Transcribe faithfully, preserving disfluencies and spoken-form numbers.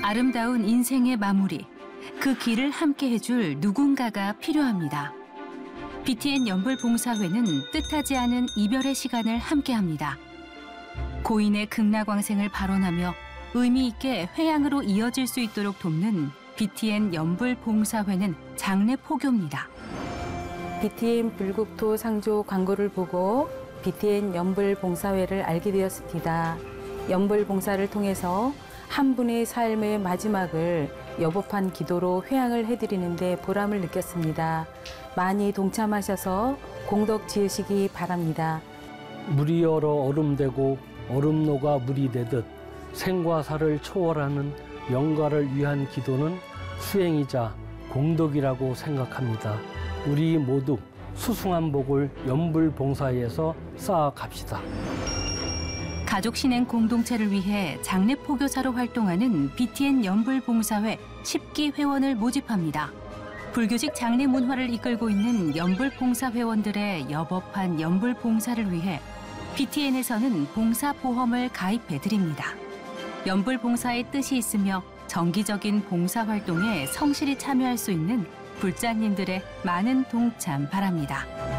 아름다운 인생의 마무리, 그 길을 함께 해줄 누군가가 필요합니다. 비티엔 연불봉사회는 뜻하지 않은 이별의 시간을 함께합니다. 고인의 극락광생을 발언하며 의미 있게 회양으로 이어질 수 있도록 돕는 비티엔 연불봉사회는 장례 포교입니다. 비티엔 불국토 상조 광고를 보고 비티엔 연불봉사회를 알게 되었습니다. 연불봉사를 통해서 한 분의 삶의 마지막을 여법한 기도로 회양을 해드리는데 보람을 느꼈습니다. 많이 동참하셔서 공덕 지으시기 바랍니다. 물이 얼어 얼음되고 얼음노가 물이 되듯 생과 사를 초월하는 영가를 위한 기도는 수행이자 공덕이라고 생각합니다. 우리 모두 수승한 복을 연불봉사회에서 쌓아갑시다. 가족 신행 공동체를 위해 장례 포교사로 활동하는 비티엔 연불봉사회 십 기 회원을 모집합니다. 불교직 장례 문화를 이끌고 있는 연불봉사 회원들의 여법한 연불봉사를 위해 비티엔에서는 봉사보험을 가입해드립니다. 연불봉사의 뜻이 있으며 정기적인 봉사활동에 성실히 참여할 수 있는 불자님들의 많은 동참 바랍니다.